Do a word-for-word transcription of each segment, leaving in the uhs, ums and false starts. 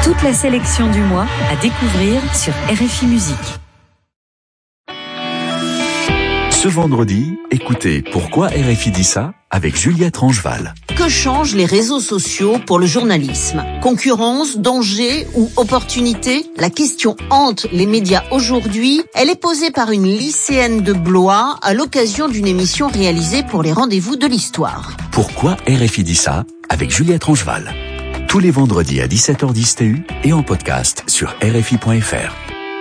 Toute la sélection du mois à découvrir sur R F I Musique. Ce vendredi, écoutez Pourquoi R F I dit ça avec Juliette Rangeval. Que changent les réseaux sociaux pour le journalisme ? Concurrence, danger ou opportunité ? La question hante les médias aujourd'hui. Elle est posée par une lycéenne de Blois à l'occasion d'une émission réalisée pour les rendez-vous de l'histoire. Pourquoi R F I dit ça avec Juliette Rangeval. Tous les vendredis à dix-sept heures dix T U et en podcast sur R F I point F R.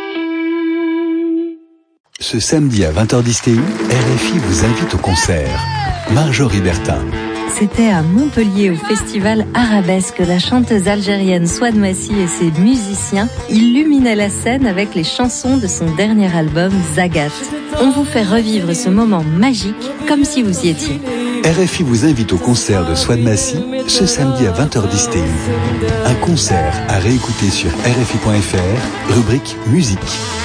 Ce samedi à vingt heures dix T U, R F I vous invite au concert. Marjorie Bertin. C'était à Montpellier au festival Arabesque. La chanteuse algérienne Souad Massi et ses musiciens illuminaient la scène avec les chansons de son dernier album Zagat. On vous fait revivre ce moment magique comme si vous y étiez. R F I vous invite au concert de Souad Massi ce samedi à vingt heures dix T U. Un concert à réécouter sur R F I point F R, rubrique musique.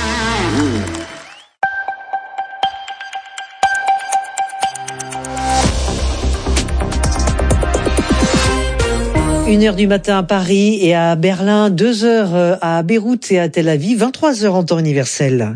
une heure du matin à Paris et à Berlin, deux heures à Beyrouth et à Tel Aviv, vingt-trois heures en temps universel.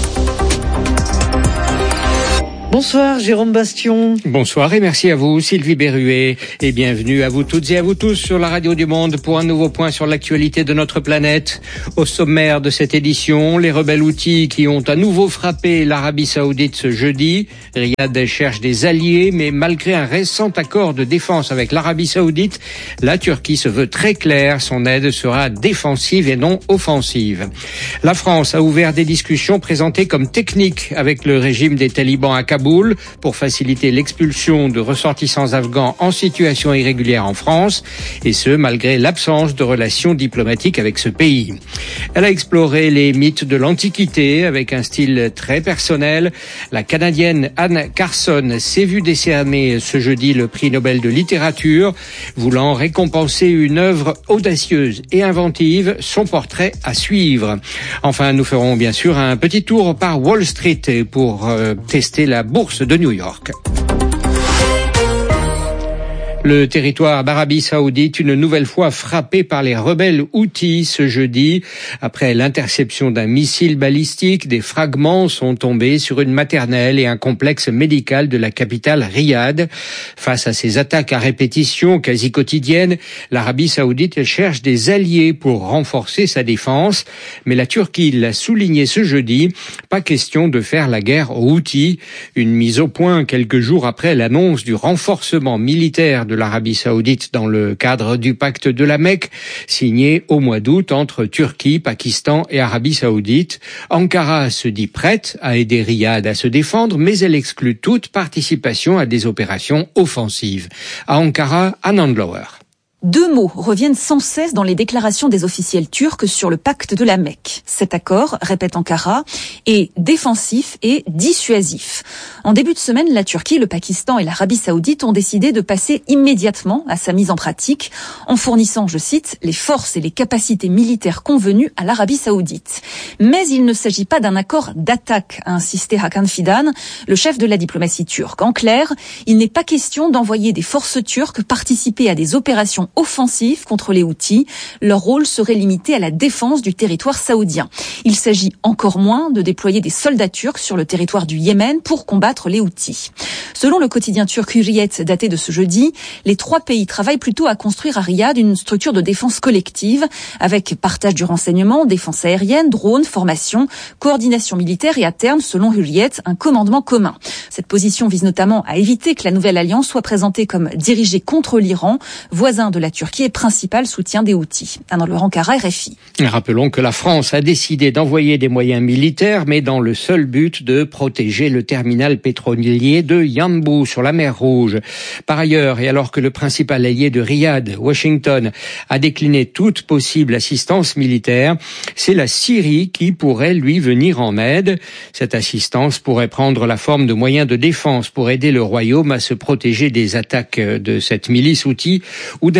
Bonsoir Jérôme Bastion. Bonsoir et merci à vous Sylvie Berruet et bienvenue à vous toutes et à vous tous sur la radio du Monde pour un nouveau point sur l'actualité de notre planète. Au sommaire de cette édition, les rebelles Houthis qui ont à nouveau frappé l'Arabie Saoudite ce jeudi. Riyad cherche des alliés, mais malgré un récent accord de défense avec l'Arabie Saoudite, la Turquie se veut très claire, son aide sera défensive et non offensive. La France a ouvert des discussions présentées comme techniques avec le régime des talibans à Kaboul pour faciliter l'expulsion de ressortissants afghans en situation irrégulière en France, et ce, malgré l'absence de relations diplomatiques avec ce pays. Elle a exploré les mythes de l'Antiquité avec un style très personnel. La Canadienne Anne Carson s'est vue décerner ce jeudi le prix Nobel de littérature, voulant récompenser une œuvre audacieuse et inventive, son portrait à suivre. Enfin, nous ferons bien sûr un petit tour par Wall Street pour euh, tester la bourse de New York. Le territoire d'Arabie Saoudite, une nouvelle fois frappé par les rebelles Houthis ce jeudi. Après l'interception d'un missile balistique, des fragments sont tombés sur une maternelle et un complexe médical de la capitale Riyad. Face à ces attaques à répétition quasi quotidiennes, l'Arabie Saoudite elle cherche des alliés pour renforcer sa défense. Mais la Turquie l'a souligné ce jeudi, pas question de faire la guerre aux Houthis. Une mise au point quelques jours après l'annonce du renforcement militaire de l'Arabie Saoudite dans le cadre du pacte de la Mecque, signé au mois d'août entre Turquie, Pakistan et Arabie Saoudite. Ankara se dit prête à aider Riyad à se défendre, mais elle exclut toute participation à des opérations offensives. À Ankara, Anand Lower. Deux mots reviennent sans cesse dans les déclarations des officiels turcs sur le pacte de la Mecque. Cet accord, répète Ankara, est défensif et dissuasif. En début de semaine, la Turquie, le Pakistan et l'Arabie Saoudite ont décidé de passer immédiatement à sa mise en pratique en fournissant, je cite, les forces et les capacités militaires convenues à l'Arabie Saoudite. Mais il ne s'agit pas d'un accord d'attaque, a insisté Hakan Fidan, le chef de la diplomatie turque. En clair, il n'est pas question d'envoyer des forces turques participer à des opérations offensives contre les Houthis. Leur rôle serait limité à la défense du territoire saoudien. Il s'agit encore moins de déployer des soldats turcs sur le territoire du Yémen pour combattre les Houthis. Selon le quotidien turc Hürriyet daté de ce jeudi, les trois pays travaillent plutôt à construire à Riyad une structure de défense collective avec partage du renseignement, défense aérienne, drones, formation, coordination militaire et à terme, selon Hürriyet, un commandement commun. Cette position vise notamment à éviter que la nouvelle alliance soit présentée comme dirigée contre l'Iran, voisin de la Turquie et principal soutien des Houthis. Dans le Ankara, R F I. Rappelons que la France a décidé d'envoyer des moyens militaires, mais dans le seul but de protéger le terminal pétrolier de Yanbu sur la mer Rouge. Par ailleurs, et alors que le principal allié de Riyad, Washington, a décliné toute possible assistance militaire, c'est la Syrie qui pourrait lui venir en aide. Cette assistance pourrait prendre la forme de moyens de défense pour aider le royaume à se protéger des attaques de cette milice Houthi ou d'un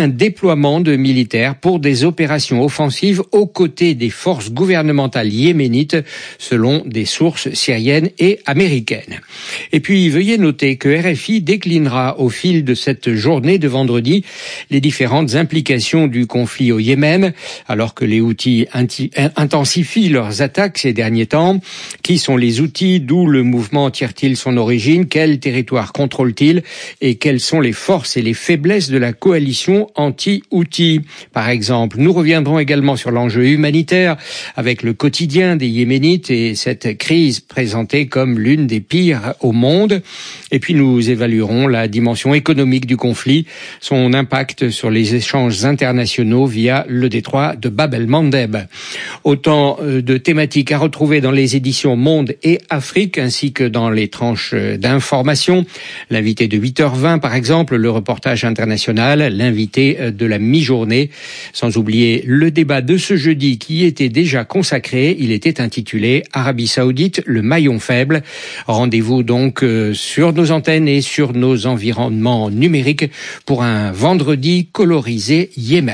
déploiement de militaires pour des opérations offensives aux côtés des forces gouvernementales yéménites, selon des sources syriennes et américaines. Et puis, veuillez noter que R F I déclinera au fil de cette journée de vendredi les différentes implications du conflit au Yémen, alors que les Houthis intensifient leurs attaques ces derniers temps. Qui sont les Houthis? D'où le mouvement tire-t-il son origine? Quel territoire contrôle-t-il? Et quelles sont les forces et les faiblesses de la coalition anti-Houthi? Par exemple, nous reviendrons également sur l'enjeu humanitaire avec le quotidien des Yéménites et cette crise présentée comme l'une des pires au monde. Et puis nous évaluerons la dimension économique du conflit, son impact sur les échanges internationaux via le détroit de Bab el-Mandeb. Autant de thématiques à retrouver dans les éditions Monde et Afrique, ainsi que dans les tranches d'information. L'invité de huit heures vingt, par exemple, le reportage international, l'invité de la mi-journée. Sans oublier le débat de ce jeudi qui était déjà consacré. Il était intitulé Arabie Saoudite, le maillon faible. Rendez-vous donc sur nos antennes et sur nos environnements numériques pour un vendredi colorisé Yémen.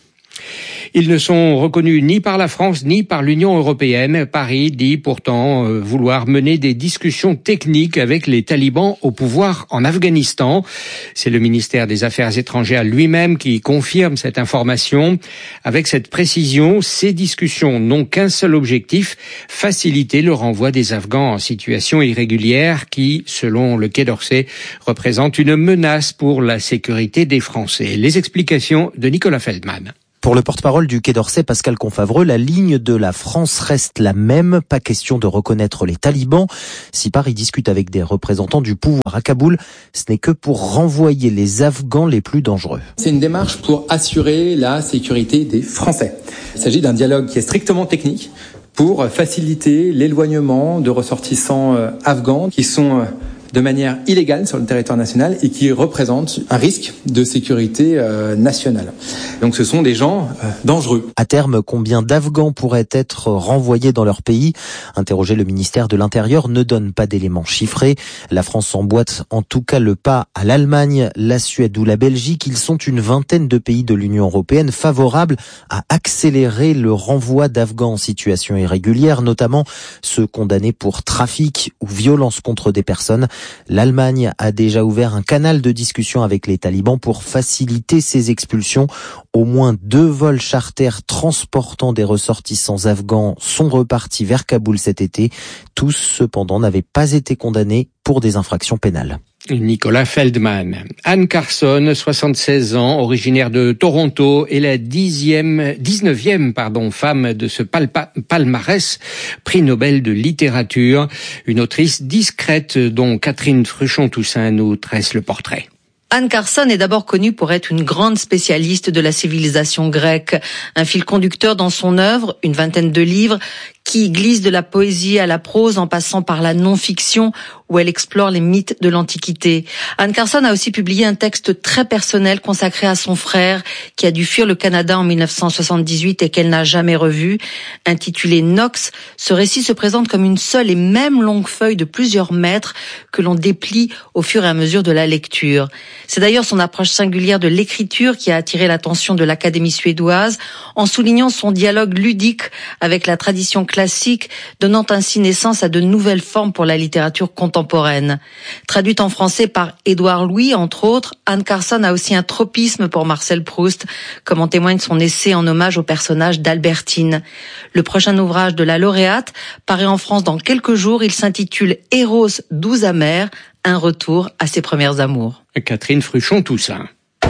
Ils ne sont reconnus ni par la France ni par l'Union européenne. Paris dit pourtant euh, vouloir mener des discussions techniques avec les talibans au pouvoir en Afghanistan. C'est le ministère des Affaires étrangères lui-même qui confirme cette information. Avec cette précision, ces discussions n'ont qu'un seul objectif, faciliter le renvoi des Afghans en situation irrégulière qui, selon le Quai d'Orsay, représente une menace pour la sécurité des Français. Les explications de Nicolas Feldman. Pour le porte-parole du Quai d'Orsay, Pascal Confavreux, la ligne de la France reste la même. Pas question de reconnaître les talibans. Si Paris discute avec des représentants du pouvoir à Kaboul, ce n'est que pour renvoyer les Afghans les plus dangereux. C'est une démarche pour assurer la sécurité des Français. Il s'agit d'un dialogue qui est strictement technique pour faciliter l'éloignement de ressortissants afghans qui sont de manière illégale sur le territoire national et qui représentent un risque de sécurité euh, nationale. Donc ce sont des gens euh, dangereux. À terme, combien d'Afghans pourraient être renvoyés dans leur pays? Interrogé, le ministère de l'Intérieur ne donne pas d'éléments chiffrés. La France emboîte en tout cas le pas à l'Allemagne, la Suède ou la Belgique. Ils sont une vingtaine de pays de l'Union européenne favorables à accélérer le renvoi d'Afghans en situation irrégulière, notamment ceux condamnés pour trafic ou violence contre des personnes. L'Allemagne a déjà ouvert un canal de discussion avec les talibans pour faciliter ces expulsions. Au moins deux vols charters transportant des ressortissants afghans sont repartis vers Kaboul cet été. Tous, cependant, n'avaient pas été condamnés pour des infractions pénales. Nicolas Feldman. Anne Carson, soixante-seize ans, originaire de Toronto, est la dixième, dix-neuvième, pardon, femme de ce palpa, palmarès, prix Nobel de littérature. Une autrice discrète dont Catherine Fruchon-Toussaint nous tresse le portrait. Anne Carson est d'abord connue pour être une grande spécialiste de la civilisation grecque. Un fil conducteur dans son œuvre, une vingtaine de livres, qui glissent de la poésie à la prose en passant par la non-fiction où elle explore les mythes de l'Antiquité. Anne Carson a aussi publié un texte très personnel consacré à son frère qui a dû fuir le Canada en mille neuf cent soixante-dix-huit et qu'elle n'a jamais revu. Intitulé Nox, ce récit se présente comme une seule et même longue feuille de plusieurs mètres que l'on déplie au fur et à mesure de la lecture. C'est d'ailleurs son approche singulière de l'écriture qui a attiré l'attention de l'Académie suédoise en soulignant son dialogue ludique avec la tradition classique, donnant ainsi naissance à de nouvelles formes pour la littérature contemporaine. Traduite en français par Édouard Louis, entre autres, Anne Carson a aussi un tropisme pour Marcel Proust, comme en témoigne son essai en hommage au personnage d'Albertine. Le prochain ouvrage de la lauréate paraît en France dans quelques jours. Il s'intitule Eros douze amers, un retour à ses premières amours. Catherine Fruchon-Toussaint.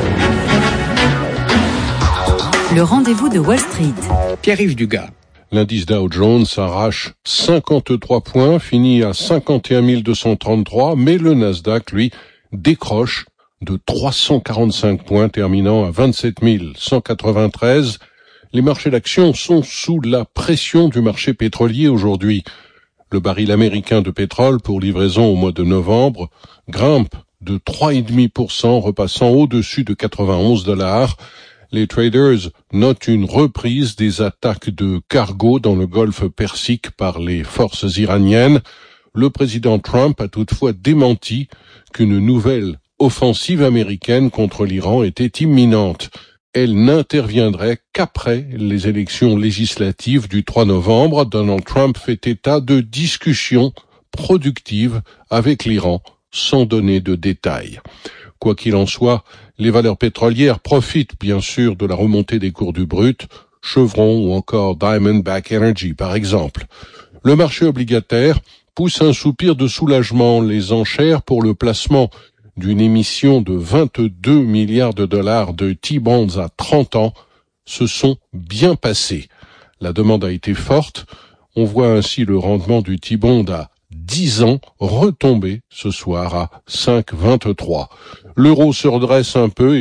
Le rendez-vous de Wall Street. Pierre-Yves Dugas. L'indice Dow Jones arrache cinquante-trois points, finit à cinquante et un mille deux cent trente-trois, mais le Nasdaq, lui, décroche de trois cent quarante-cinq points, terminant à vingt-sept mille cent quatre-vingt-treize. Les marchés d'actions sont sous la pression du marché pétrolier aujourd'hui. Le baril américain de pétrole pour livraison au mois de novembre grimpe de trois virgule cinq pour cent, repassant au-dessus de quatre-vingt-onze dollars. Les traders notent une reprise des attaques de cargo dans le golfe Persique par les forces iraniennes. Le président Trump a toutefois démenti qu'une nouvelle offensive américaine contre l'Iran était imminente. elle n'interviendrait qu'après les élections législatives du trois novembre. Donald Trump fait état de discussions productives avec l'Iran, sans donner de détails. Quoi qu'il en soit, les valeurs pétrolières profitent bien sûr de la remontée des cours du brut, Chevron ou encore Diamondback Energy par exemple. Le marché obligataire pousse un soupir de soulagement. Les enchères pour le placement d'une émission de vingt-deux milliards de dollars de T-bonds à trente ans se sont bien passées. La demande a été forte. On voit ainsi le rendement du T-bond à dix ans retomber ce soir à cinq virgule vingt-trois. L'euro se redresse un peu